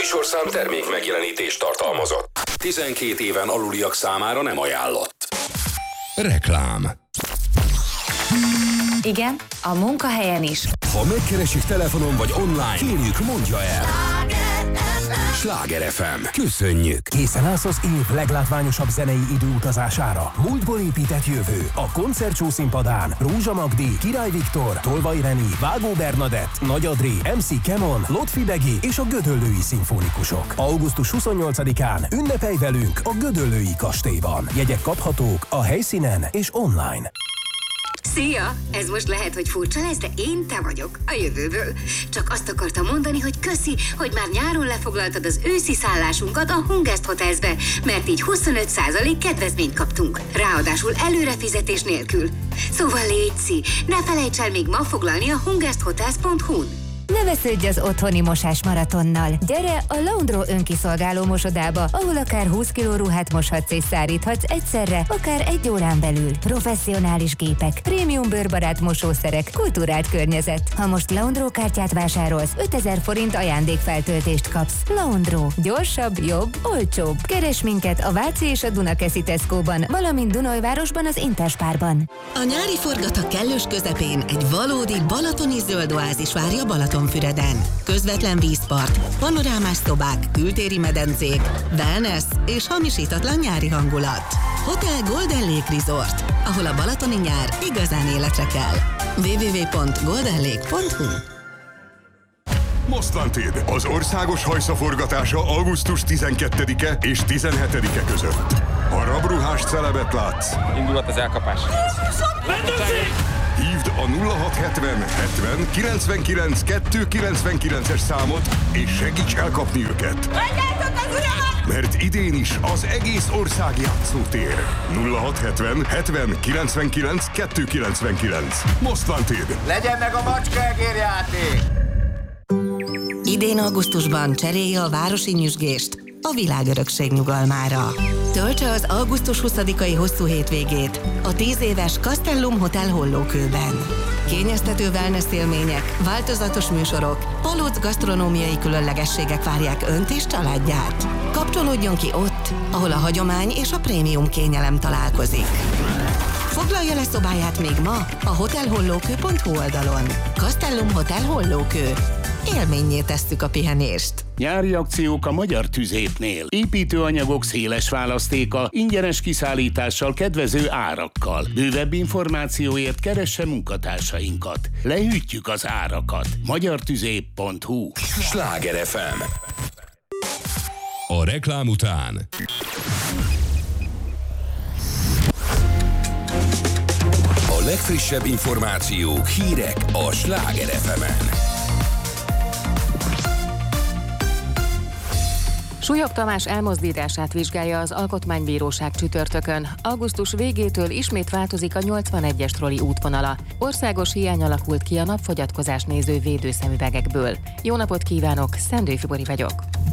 műsorszám termék megjelenítést tartalmazott. 12 éven aluliak számára nem ajánlott. Reklám. Igen, a munkahelyen is. Ha megkeresik telefonon vagy online, kérjük, mondja el. Sláger FM. Köszönjük! Készen állsz az év leglátványosabb zenei időutazására? Múltból épített jövő. A koncertshow színpadán Rózsa Magdi, Király Viktor, Tolvay Reni, Vágó Bernadett, Nagy Adri, MC Kemon, Lotfi Begi és a Gödöllői Szimfonikusok. Augusztus 28-án ünnepelj velünk a Gödöllői Kastélyban. Jegyek kaphatók a helyszínen és online. Szia! Ez most lehet, hogy furcsa lesz, de én te vagyok, a jövőből. Csak azt akartam mondani, hogy köszi, hogy már nyáron lefoglaltad az őszi szállásunkat a Hungest Hotelsbe, mert így 25% kedvezményt kaptunk. Ráadásul előrefizetés nélkül. Szóval létszi, ne felejts el még ma foglalni a hungesthotels.hu-n. Ne vesződj az otthoni mosás maratonnal. Gyere a Laundro önkiszolgáló mosodába, ahol akár 20 kg ruhát moshatsz és száríthatsz egyszerre, akár 1 órán belül. Professzionális gépek, prémium bőrbarát mosószerek, kulturált környezet. Ha most Laundro kártyát vásárolsz, 5000 forint ajándékfeltöltést kapsz. Laundro. Gyorsabb, jobb, olcsóbb. Keresd minket a Váci és a Dunakeszi Tesco-ban, valamint Dunajvárosban az Interspárban. A nyári forgatag kellős közepén egy valódi balatoni zöld oázis várja Balatonfüreden. Közvetlen vízpart, panorámás szobák, kültéri medencék, wellness és hamisítatlan nyári hangulat. Hotel Golden Lake Resort, ahol a balatoni nyár igazán életre kell. www.goldenlake.hu. Mostlanted, az országos hajszaforgatása augusztus 12-e és 17-e között. Ha rabruhás celebet látsz, indulat az elkapás. hívd a 0670 70 99 299-es számot, és segíts elkapni őket. Mert idén is az egész ország játszótér. 0670 70 99 299. Mostlanted. Legyen meg a macskaegérjáték! Idén augusztusban cserélje a városi nyüzsgést a világörökség nyugalmára. Töltse az augusztus 20-ai hosszú hétvégét a 10 éves Castellum Hotel Hollókőben. Kényeztető wellness élmények, változatos műsorok, palóc gasztronómiai különlegességek várják önt és családját. Kapcsolódjon ki ott, ahol a hagyomány és a prémium kényelem találkozik. Foglalja le szobáját még ma a hotelhollókő.hu oldalon. Castellum Hotel Hollókő. Élménnyé tesszük a pihenést. Nyári akciók a Magyar Tüzépnél. Építőanyagok széles választéka, ingyenes kiszállítással, kedvező árakkal. Bővebb információért keresse munkatársainkat. Lehűtjük az árakat. magyartüzép.hu. Sláger FM. A reklám után a legfrissebb információk, hírek a Sláger FM-en. Súlyog Tamás elmozdítását vizsgálja az Alkotmánybíróság csütörtökön. Augusztus végétől ismét változik a 81-es troli útvonala. Országos hiány alakult ki a napfogyatkozást néző védőszemüvegekből. Jó napot kívánok, Szendő Fibori vagyok.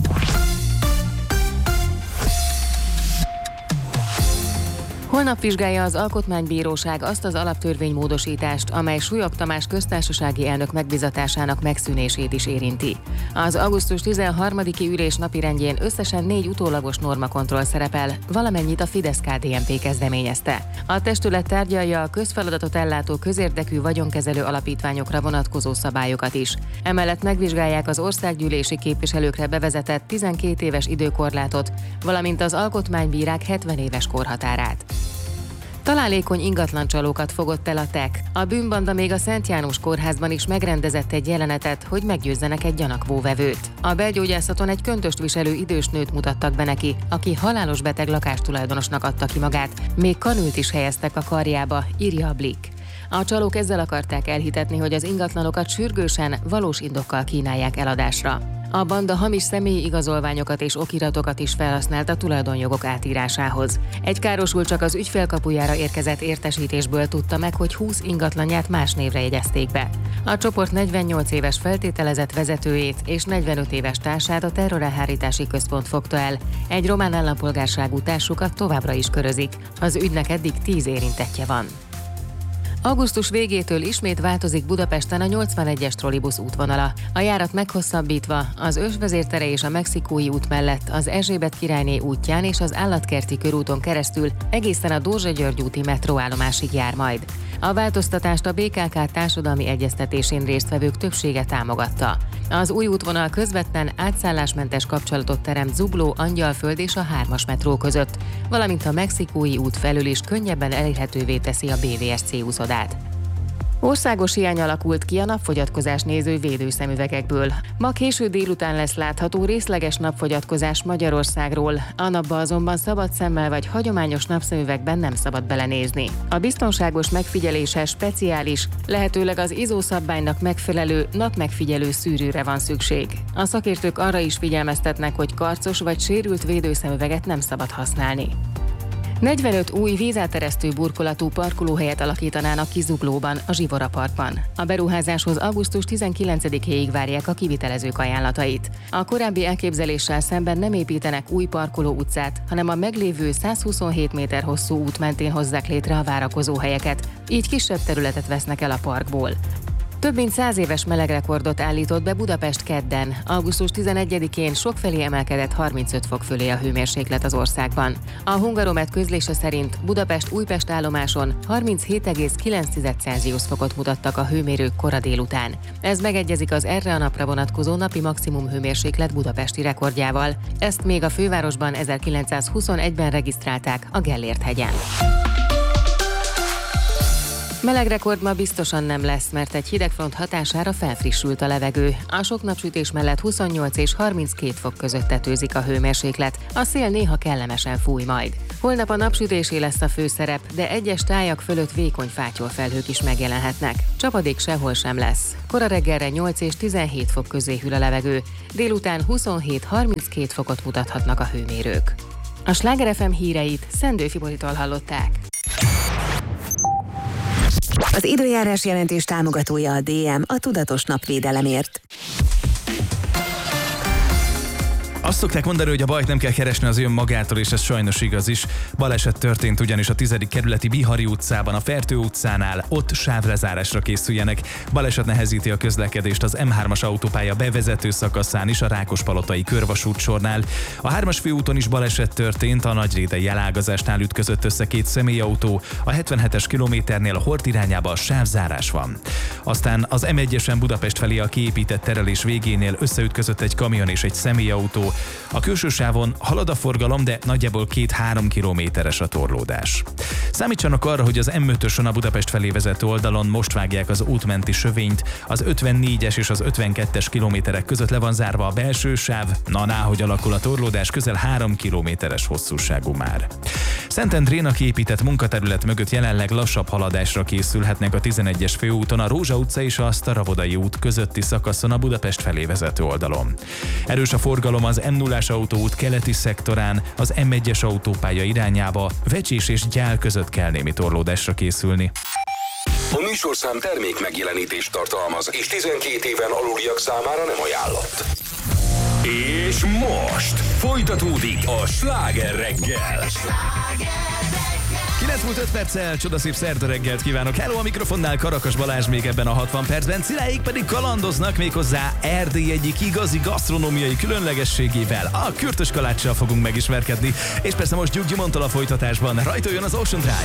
Holnap vizsgálja az Alkotmánybíróság azt az alaptörvénymódosítást, amely Súlyog Tamás köztársasági elnök megbízatásának megszűnését is érinti. Az augusztus 13-i ülés napirendjén összesen 4 utólagos normakontroll szerepel, valamennyit a Fidesz-KDNP kezdeményezte. A testület tárgyalja a közfeladatot ellátó közérdekű vagyonkezelő alapítványokra vonatkozó szabályokat is. Emellett megvizsgálják az országgyűlési képviselőkre bevezetett 12 éves időkorlátot, valamint az alkotmánybírák 70 éves korhatárát. Találékony ingatlancsalókat fogott el a TEK. A bűnbanda még a Szent János kórházban is megrendezett egy jelenetet, hogy meggyőzzenek egy gyanakvóvevőt. A belgyógyászaton egy köntöst viselő idős nőt mutattak be neki, aki halálos beteg lakástulajdonosnak adta ki magát. Még kanült is helyeztek a karjába, írja a Blick. A csalók ezzel akarták elhitetni, hogy az ingatlanokat sürgősen, valós indokkal kínálják eladásra. A banda hamis személyi igazolványokat és okiratokat is felhasznált a tulajdonjogok átírásához. Egy károsult csak az ügyfélkapujára érkezett értesítésből tudta meg, hogy 20 ingatlanját más névre jegyezték be. A csoport 48 éves feltételezett vezetőjét és 45 éves társát a terrorelhárítási központ fogta el. Egy román állampolgárságú társukat továbbra is körözik. Az ügynek eddig 10 érintettje van. Augusztus végétől ismét változik Budapesten a 81-es trollibusz útvonala. A járat meghosszabbítva az Ősvezértere és a Mexikói út mellett az Erzsébet királyné útján és az Állatkerti körúton keresztül egészen a Dózsa-György úti metróállomásig jár majd. A változtatást a BKK társadalmi egyeztetésén résztvevők többsége támogatta. Az új útvonal közvetlen átszállásmentes kapcsolatot teremt Zugló, Angyalföld és a 3-as metró között, valamint a Mexikói út felül is könnyebben elérhetővé teszi a BVSC úszodát. Országos hiány alakult ki a napfogyatkozás néző védőszemüvegekből. Ma késő délután lesz látható részleges napfogyatkozás Magyarországról, a napba azonban szabad szemmel vagy hagyományos napszemüvegben nem szabad belenézni. A biztonságos megfigyeléshez speciális, lehetőleg az ISO szabványnak megfelelő napmegfigyelő szűrőre van szükség. A szakértők arra is figyelmeztetnek, hogy karcos vagy sérült védőszemüveget nem szabad használni. 45 új vízáteresztő burkolatú parkolóhelyet alakítanának ki Zuglóban, a Zsivora Parkban. A beruházáshoz augusztus 19-éig várják a kivitelezők ajánlatait. A korábbi elképzeléssel szemben nem építenek új parkoló utcát, hanem a meglévő 127 méter hosszú út mentén hozzák létre a várakozóhelyeket, így kisebb területet vesznek el a parkból. Több mint 100 éves melegrekordot állított be Budapest kedden. Augusztus 11-én sokfelé emelkedett 35 fok fölé a hőmérséklet az országban. A Hungaromet közlése szerint Budapest-Újpest állomáson 37,9 Celsius fokot mutattak a hőmérők kora délután. Ez megegyezik az erre a napra vonatkozó napi maximum hőmérséklet budapesti rekordjával. Ezt még a fővárosban 1921-ben regisztrálták a Gellért-hegyen. Melegrekord ma biztosan nem lesz, mert egy hidegfront hatására felfrissült a levegő. A sok napsütés mellett 28 és 32 fok között tetőzik a hőmérséklet, a szél néha kellemesen fúj majd. Holnap a napsütésé lesz a főszerep, de egyes tájak fölött vékony fátyolfelhők is megjelenhetnek. Csapadék sehol sem lesz. Kora reggelre 8 és 17 fok közé hűl a levegő, délután 27-32 fokot mutathatnak a hőmérők. A Sláger FM híreit Szendő Fiboritól hallották. Az időjárás jelentés támogatója a DM, a tudatos napvédelemért. Azt szokták mondani, hogy a bajt nem kell keresni, az jön magától, és ez sajnos igaz is. Baleset történt ugyanis a 10. kerületi Bihari utcában, a Fertő utcánál, ott sávlezárásra készüljenek. Baleset nehezíti a közlekedést az M3-as autópálya bevezető szakaszán is, a Rákospalotai körvasútsornál. A 3-as főúton is baleset történt, a Nagyrédei elágazásnál ütközött össze 2 személyautó, a 77-es kilométernél a Hort irányába a sávzárás van. Aztán az M1-esen Budapest felé a kiépített terelés végénél összeütközött egy kamion és egy személyautó. A külső sávon halad a forgalom, de nagyjából 2-3 kilométeres a torlódás. Számítsanak arra, hogy az M5-öson a Budapest felé vezető oldalon most vágják az útmenti sövényt, az 54-es és az 52-es kilométerek között le van zárva a belső sáv, hogy alakul a torlódás, közel 3 kilométeres hosszúságú már. Szentendrén a kiépített munkaterület mögött jelenleg lassabb haladásra készülhetnek a 11-es főúton, a Rózsa utca és a Sztaravodai út közötti szakaszon a Budapest felé vezető oldalon. Erős a forgalom az M0-as autóút keleti szektorán, az M1-es autópálya irányába, Vecsés és Gyál között kell némi torlódásra készülni. A műsorszám termék megjelenítést tartalmaz, és 12 éven aluliak számára nem ajánlott. És most folytatódik a Sláger reggel. 9:05 perccel csodaszép szerda reggelt kívánok. Hello, a mikrofonnál Karakas Balázs még ebben a 60 percben. Ciláig pedig kalandoznak, méghozzá Erdély egyik igazi gasztronómiai különlegességével. A kürtös kaláccsal fogunk megismerkedni. És persze most Gyugyi mondta a folytatásban. Rajta jön az Ocean Drive.